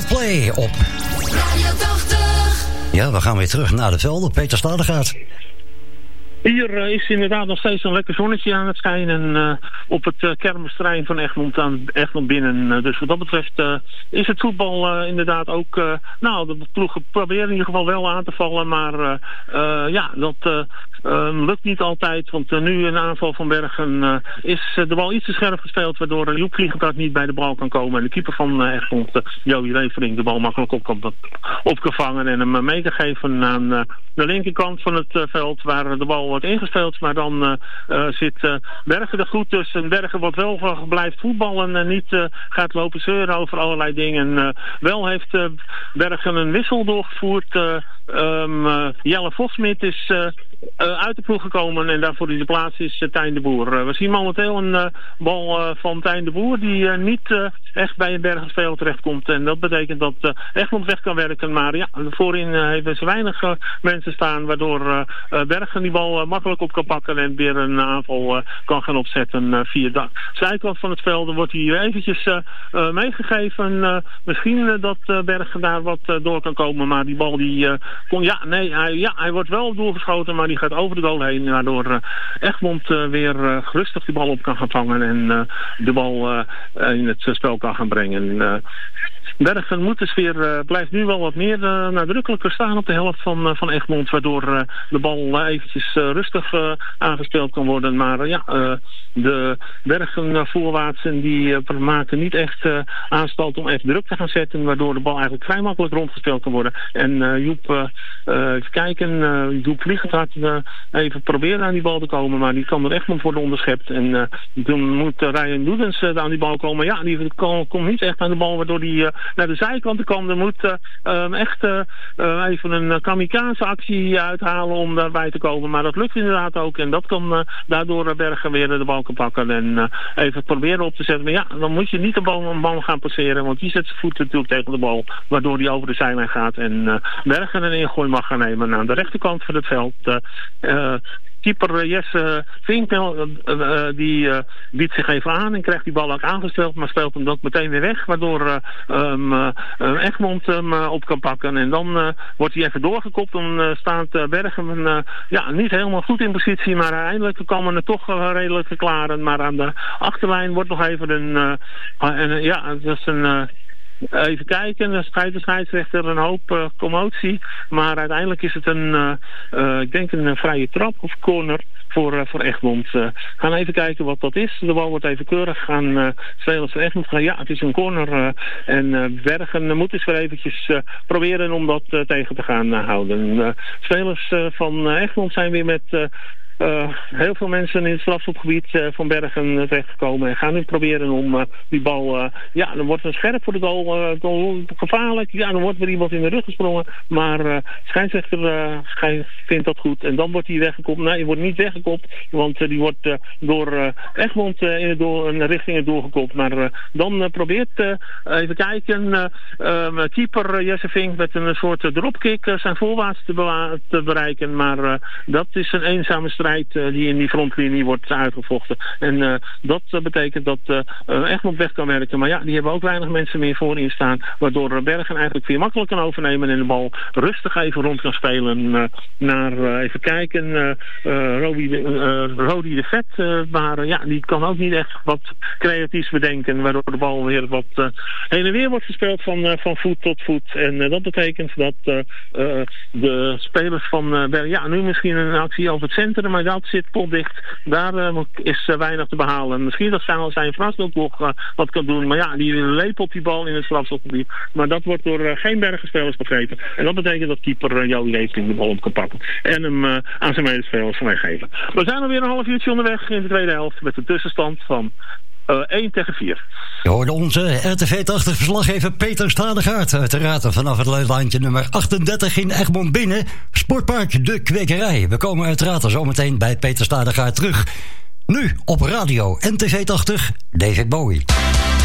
Coldplay op Radio 80. Ja, we gaan weer terug naar de velden. Peter Stadegaard. Hier is inderdaad nog steeds een lekker zonnetje aan het schijnen op het kermisterrein van Egmond binnen. Dus wat dat betreft is het voetbal inderdaad ook... de ploegen proberen in ieder geval wel aan te vallen, maar dat lukt niet altijd. Want nu een aanval van Bergen is de bal iets te scherp gespeeld, waardoor Joep Vliegenthart niet bij de bal kan komen. En de keeper van Egmond, Joey Levering, de bal makkelijk op kan vangen en hem mee kan geven aan de linkerkant van het veld, waar de bal wordt ingespeeld. Maar dan zit Bergen er goed tussen. Bergen wordt wel blijft voetballen en niet gaat lopen zeuren over allerlei dingen. Wel heeft Bergen een wissel doorgevoerd. Jelle Vosmit is uit de ploeg gekomen en daarvoor in de plaats is Tijn de Boer. We zien momenteel een bal van Tijn de Boer die niet echt bij een Bergenspeler terechtkomt. En dat betekent dat Egmond weg kan werken. Maar ja, voorin hebben ze weinig mensen staan, waardoor Bergen die bal makkelijk op kan pakken en weer een aanval kan gaan opzetten via de zijkant van het veld. Dan wordt hij eventjes meegegeven. Misschien dat Bergen daar wat door kan komen, maar die bal die hij wordt wel doorgeschoten, maar die gaat over de goal heen, waardoor Egmond weer rustig die bal op kan gaan vangen en de bal in het spel kan gaan brengen. Bergen moet dus weer, blijft nu wel wat meer nadrukkelijker staan op de helft van Egmond, waardoor de bal eventjes rustig aangespeeld kan worden. Maar de Bergen voorwaartsen die maken niet echt aanstalt om even druk te gaan zetten, waardoor de bal eigenlijk vrij makkelijk rondgespeeld kan worden. En Joep, even kijken, Joep Vliegenthart even proberen aan die bal te komen, maar die kan door Egmond worden onderschept. En toen moet Ryan Doedens aan die bal komen. Ja, die komt niet echt aan de bal, waardoor die naar de zijkant kan. Er moet echt even een kamikaze actie uithalen om daarbij te komen. Maar dat lukt inderdaad ook. En dat kan daardoor Bergen weer de bal kan pakken. En even proberen op te zetten. Maar ja, dan moet je niet de bal gaan passeren. Want die zet zijn voet natuurlijk tegen de bal. Waardoor die over de zijlijn gaat. En Bergen een ingooi mag gaan nemen aan de rechterkant van het veld. Keeper Jesse Vink die biedt zich even aan en krijgt die bal ook aangespeeld, maar speelt hem ook meteen weer weg, waardoor Egmond hem op kan pakken. En dan wordt hij even doorgekopt. Dan staat Bergen niet helemaal goed in positie, maar uiteindelijk kan men het toch redelijk verklaren. Maar aan de achterlijn wordt nog even even kijken, dan scheidt de scheidsrechter een hoop commotie. Maar uiteindelijk is het ik denk een vrije trap of corner voor Egmond. Gaan even kijken wat dat is. De bal wordt even keurig aan spelers van Egmond. Ja, het is een corner. En Bergen moet dus weer eventjes proberen om dat tegen te gaan houden. Spelers van Egmond zijn weer met heel veel mensen in het strafschopgebied van Bergen terechtgekomen en gaan nu proberen om die bal... dan wordt het scherp voor de goal, gevaarlijk. Ja, dan wordt er iemand in de rug gesprongen. Maar scheidsrechter vindt dat goed. En dan wordt hij weggekopt. Nee, hij wordt niet weggekopt, want die wordt door Egmond in richting doorgekopt. Maar dan probeert, even kijken, keeper Jesse Vink met een soort dropkick zijn voorwaarts te bereiken. Maar dat is een eenzame strijd die in die frontlinie wordt uitgevochten. En dat betekent dat Egmond weg kan werken. Maar ja, die hebben ook weinig mensen meer voorin staan, waardoor Bergen eigenlijk weer makkelijk kan overnemen en de bal rustig even rond kan spelen naar, even kijken, Rodi de Vet. Maar die kan ook niet echt wat creatiefs bedenken, waardoor de bal weer wat heen en weer wordt gespeeld van voet tot voet. En dat betekent dat de spelers van Bergen, nu misschien een actie over het centrum, maar dat zit potdicht. Daar is weinig te behalen. Misschien dat zijn Frans ook nog wat kan doen. Maar ja, die lepelt die bal in het strafschopgebied. Maar dat wordt door geen Bergenspelers begrepen. En dat betekent dat keeper Joey Levering de bal op kan pakken. En hem aan zijn medespelers meegeven. We zijn alweer een half uurtje onderweg in de tweede helft met een tussenstand van 1-4. Je hoorde onze RTV 80 verslaggever Peter Stadegaard. Uiteraard vanaf het leidlandje nummer 38 in Egmond binnen. Sportpark De Kwekerij. We komen uiteraard zometeen bij Peter Stadegaard terug. Nu op radio en TV 80, David Bowie.